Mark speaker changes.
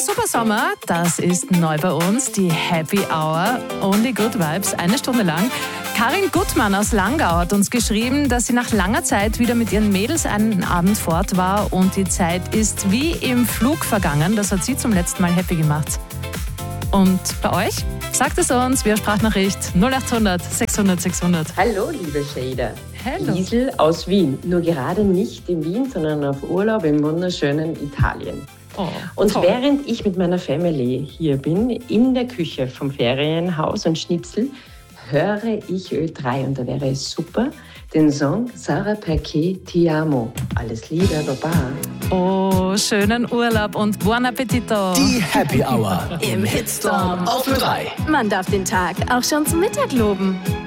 Speaker 1: Super Sommer, das ist neu bei uns, die Happy Hour, Only Good Vibes, 1 Stunde lang. Karin Gutmann aus Langau hat uns geschrieben, dass sie nach langer Zeit wieder mit ihren Mädels einen Abend fort war und die Zeit ist wie im Flug vergangen. Das hat sie zum letzten Mal happy gemacht. Und bei euch? Sagt es uns via Sprachnachricht 0800 600 600.
Speaker 2: Hallo, liebe Shader.
Speaker 1: Hallo.
Speaker 2: Liesl aus Wien. Nur gerade nicht in Wien, sondern auf Urlaub im wunderschönen Italien.
Speaker 1: Oh,
Speaker 2: und
Speaker 1: toll.
Speaker 2: während ich mit meiner Family hier bin, in der Küche vom Ferienhaus und Schnitzel, höre ich Ö3 und da wäre es super, den Song Sarah Perché Ti Amo. Alles Liebe, Baba.
Speaker 1: Oh, schönen Urlaub und buon appetito.
Speaker 3: Die Happy Hour
Speaker 4: Im Hitstorm
Speaker 3: auf Ö3.
Speaker 4: Man darf den Tag auch schon zum Mittag loben.